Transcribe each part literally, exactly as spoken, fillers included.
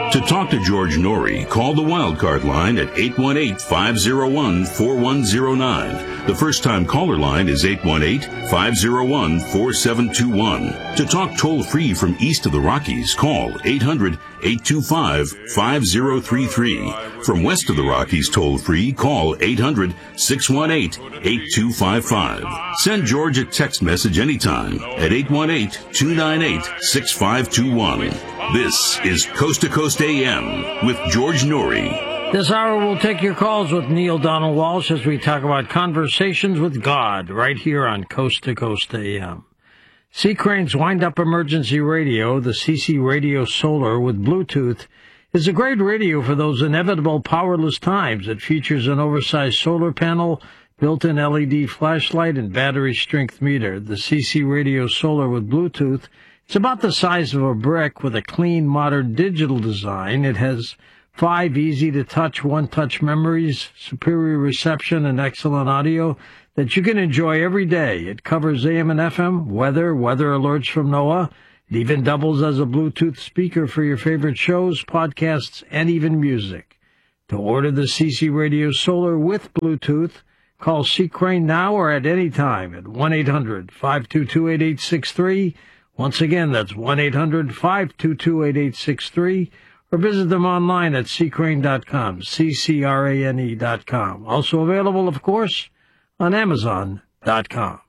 To talk to George Norrie, call the Wildcard line at eight one eight, five oh one, four one oh nine. The first-time caller line is eight one eight, five oh one, four seven two one. To talk toll-free from east of the Rockies, call eight hundred, eight two five, five oh three three. From west of the Rockies toll-free, call eight hundred, six one eight, eight two five five. Send George a text message anytime at eight one eight, two nine eight, six five two one. This is Coast to Coast A M with George Norrie. This hour we'll take your calls with Neil Donald Walsh as we talk about conversations with God right here on Coast to Coast A M. Sea Crane's wind-up emergency radio, the C C Radio Solar with Bluetooth, is a great radio for those inevitable powerless times. It features an oversized solar panel, built-in L E D flashlight, and battery strength meter. The C C Radio Solar with Bluetooth, it's about the size of a brick with a clean, modern digital design. It has five easy-to-touch, one-touch memories, superior reception, and excellent audio that you can enjoy every day. It covers A M and F M, weather, weather alerts from NOAA. It even doubles as a Bluetooth speaker for your favorite shows, podcasts, and even music. To order the C C Radio Solar with Bluetooth, call Sea Crane now or at any time at one eight hundred, five two two, eight eight six three. Once again, that's one eight hundred, five two two, eight eight six three, or visit them online at sea crane dot com, C C R A N E dot com. Also available, of course, on amazon dot com.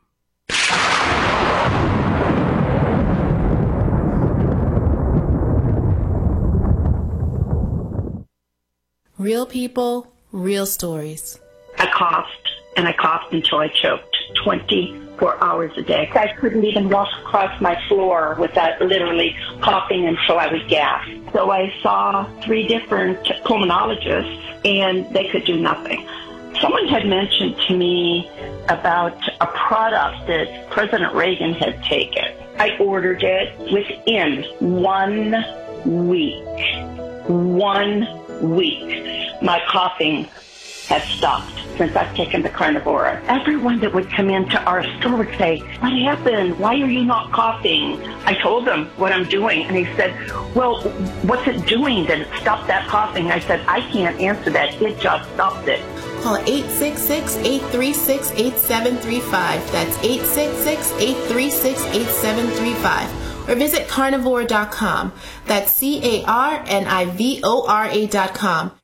Real people, real stories. I coughed, and I coughed until I choked twenty-four hours a day. I couldn't even walk across my floor without literally coughing until I would gasp. So I saw three different pulmonologists, and they could do nothing. Someone had mentioned to me about a product that President Reagan had taken. I ordered it within one week. One week. My coughing has stopped since I've taken the Carnivora. Everyone that would come into our store would say, "What happened? Why are you not coughing?" I told them what I'm doing, and he said, "Well, what's it doing that it stopped that coughing?" I said, "I can't answer that. It just stopped it." Call eight six six, eight three six, eight seven three five. That's eight six six, eight three six, eight seven three five. Or visit carnivore dot com. That's C A R N I V O R A dot com.